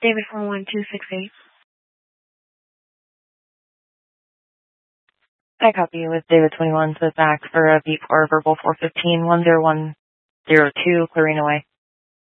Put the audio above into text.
David 41268. I copy you with David 21 to back for a V4 verbal 415 10102, clearing away.